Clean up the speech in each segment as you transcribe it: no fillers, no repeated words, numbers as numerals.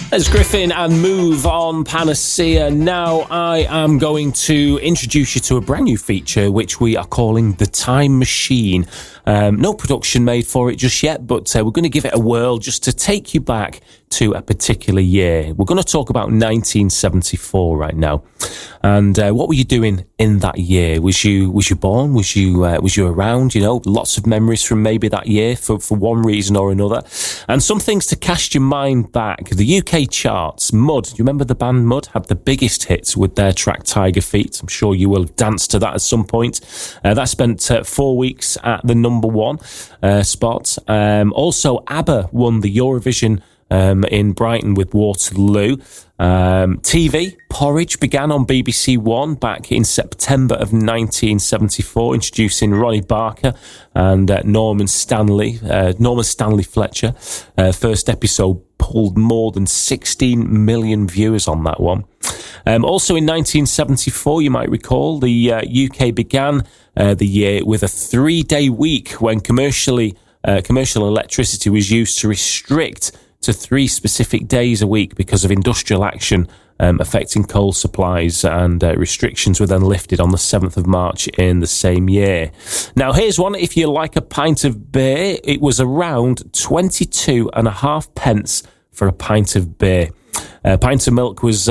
There's Griffin and Move on Panacea. Now I am going to introduce you to a brand new feature which we are calling the Time Machine. No production made for it just yet, but we're going to give it a whirl just to take you back to a particular year. We're going to talk about 1974 right now. And what were you doing in that year? Was you born? Was you around? You know, lots of memories from maybe that year for one reason or another. And some things to cast your mind back. The UK charts, Mud, do you remember the band Mud? Had the biggest hits with their track Tiger Feet. I'm sure you will dance to that at some point. That spent 4 weeks at the number one spot. Also, ABBA won the Eurovision in Brighton with Waterloo. TV, Porridge began on BBC One back in September of 1974, introducing Ronnie Barker and Norman Stanley Fletcher. First episode pulled more than 16 million viewers on that one. Also in 1974, you might recall, the UK began the year with a 3-day week when commercial electricity was used to restrict to 3 specific days a week because of industrial action affecting coal supplies, and restrictions were then lifted on the 7th of March in the same year. Now here's one. If you like a pint of beer, it was around 22.5 pence for a pint of beer. A pint of milk was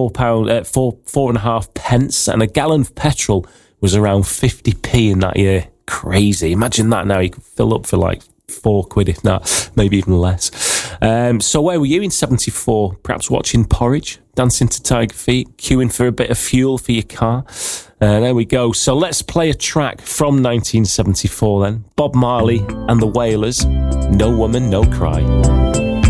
£4.5 pence, and a gallon of petrol was around 50p in that year. Crazy. Imagine that now. You could fill up for like £4, if not, maybe even less. So where were you in 74? Perhaps watching Porridge, dancing to Tiger Feet, queuing for a bit of fuel for your car. There we go. So let's play a track from 1974 then. Bob Marley and the Wailers, No Woman, No Cry.